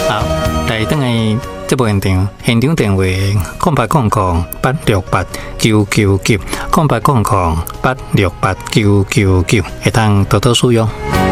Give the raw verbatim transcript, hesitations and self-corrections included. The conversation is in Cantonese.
好，来等下这部现场，现场电话空八空空八六八九九九，空八空空八六八九九九，会当多多使用。